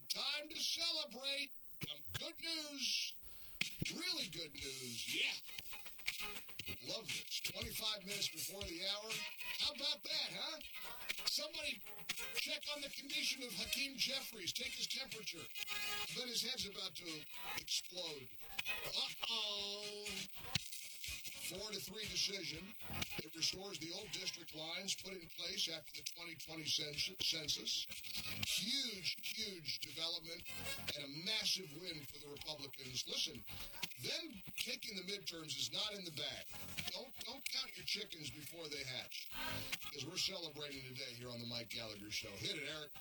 Time to celebrate. Some good news. Really good news. Yeah. Love this. 25 minutes before the hour. How about that, huh? Somebody check on the condition of Hakeem Jeffries. Take his temperature. I bet his head's about to explode. Uh-oh. 4-3 decision. It restores the old district lines put in place after the 2020 census. Huge development and a massive win for the Republicans. Listen, them taking the midterms is not in the bag. Don't count your chickens before they hatch, because we're celebrating today here on the Mike Gallagher Show. Hit it, Eric.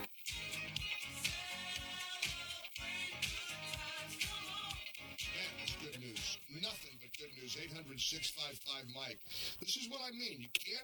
Man, that's good news. Nothing but good news. 800-655-Mike. This is what I mean.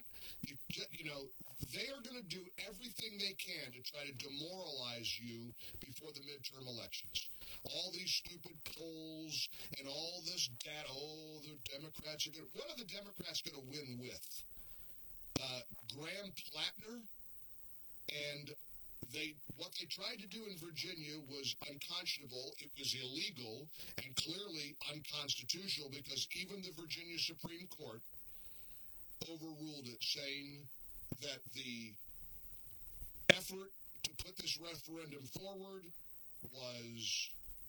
They are going to do everything they can to try to demoralize you before the midterm elections. All these stupid polls and all this data. Oh, the Democrats are going to... What are the Democrats going to win with? Graham Plattner? And what they tried to do in Virginia was unconscionable. It was illegal and clearly unconstitutional, because even the Virginia Supreme Court overruled it, saying that the effort to put this referendum forward was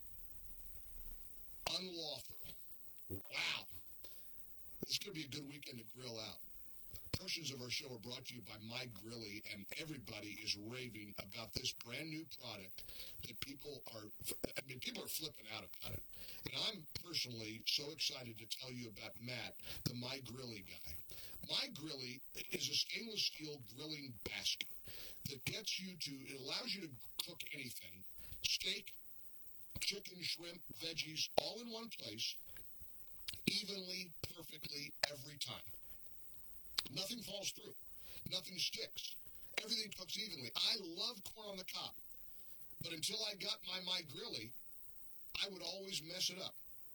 unlawful. Wow. This is going to be a good weekend to grill out. Portions of our show are brought to you by My Grilly, and everybody is raving about this brand new product that people are flipping out about it. And I'm personally so excited to tell you about Matt, the My Grilly guy. My Grilly is a stainless steel grilling basket that it allows you to cook anything: steak, chicken, shrimp, veggies, all in one place, evenly, perfectly, every time. Nothing falls through. Nothing sticks. Everything cooks evenly. I love corn on the cob. But until I got My Grilly, I would always mess it up.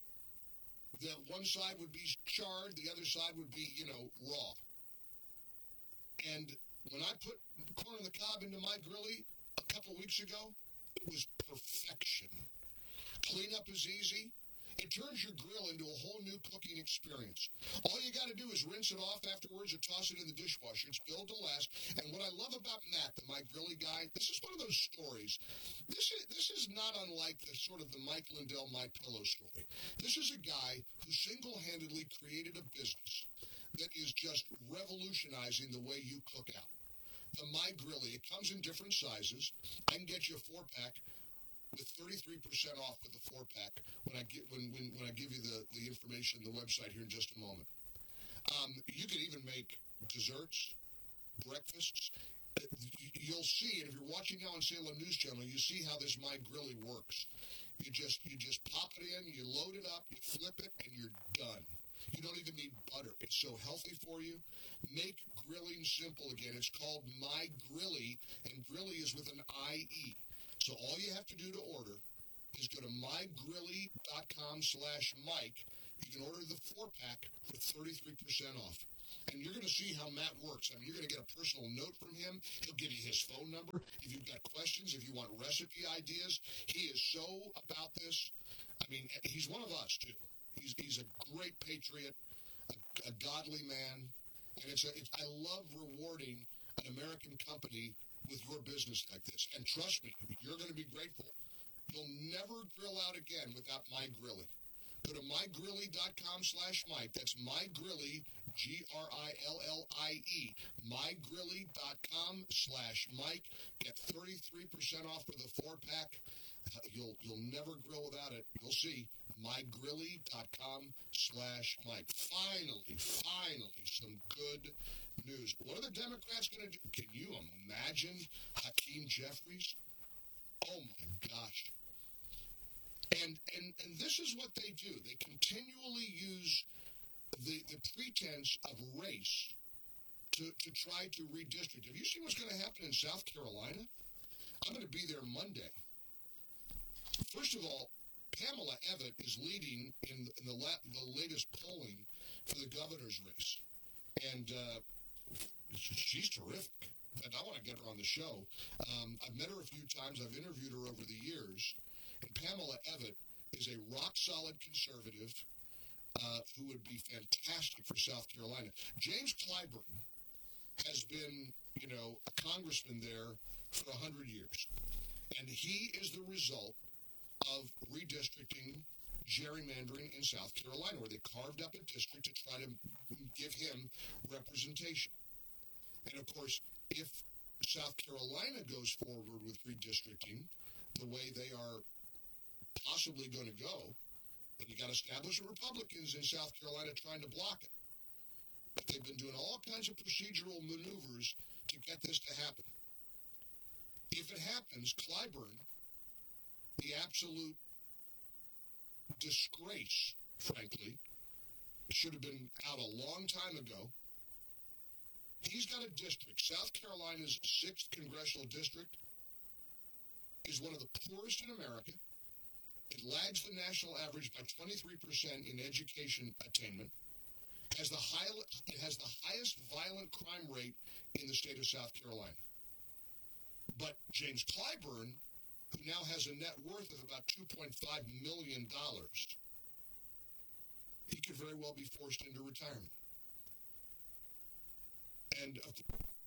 The one side would be charred, the other side would be, raw. And when I put corn on the cob into My Grilly a couple weeks ago, it was perfection. Cleanup is easy. It turns your grill into a whole new cooking experience. All you got to do is rinse it off afterwards or toss it in the dishwasher. It's built to last. And what I love about Matt, the My Grilly guy, this is one of those stories. This is not unlike the Mike Lindell, My Pillow story. This is a guy who single-handedly created a business that is just revolutionizing the way you cook out. The My Grilly, it comes in different sizes. I can get you a 4-pack with 33% off with the 4-pack when I give you the information, the website here in just a moment. You can even make desserts, breakfasts. You'll see, and if you're watching now on Salem News Channel, you see how this My Grilly works. You just pop it in, you load it up, you flip it, and you're done. You don't even need butter. It's so healthy for you. Make grilling simple again. It's called My Grilly, and Grilly is with an I-E. So all you have to do to order is go to mygrilly.com/Mike. You can order the 4-pack for 33% off. And you're going to see how Matt works. I mean, you're going to get a personal note from him. He'll give you his phone number. If you've got questions, if you want recipe ideas, he is so about this. I mean, he's one of us, too. He's a great patriot, a godly man. And I love rewarding an American company with your business like this. And trust me, you're going to be grateful. You'll never grill out again without My Grilly. Go to mygrilly.com/Mike. That's MyGrilly, Grillie, mygrilly.com/Mike. Get 33% off for the 4-pack. You'll never grill without it. You'll see. mygrilly.com/Mike. Finally, some good news. What are the Democrats going to do? Can you imagine Hakeem Jeffries? Oh my gosh. And this is what they do. They continually use the pretense of race to try to redistrict. Have you seen what's going to happen in South Carolina? I'm going to be there Monday. First of all, Pamela Evett is leading in the latest polling for the governor's race. And she's terrific. and I want to get her on the show. I've met her a few times. I've interviewed her over the years. And Pamela Evatt is a rock-solid conservative who would be fantastic for South Carolina. James Clyburn has been, a congressman there for 100 years. And he is the result of redistricting, gerrymandering in South Carolina, where they carved up a district to try to give him representation. And of course, if South Carolina goes forward with redistricting the way they are possibly going to go, then you got established Republicans in South Carolina trying to block it. But they've been doing all kinds of procedural maneuvers to get this to happen. If it happens, Clyburn, the absolute disgrace, frankly, should have been out a long time ago. He's got a district. South Carolina's 6th congressional district is one of the poorest in America. It lags the national average by 23% in education attainment. It has the highest violent crime rate in the state of South Carolina. But James Clyburn, who now has a net worth of about $2.5 million, he could very well be forced into retirement. And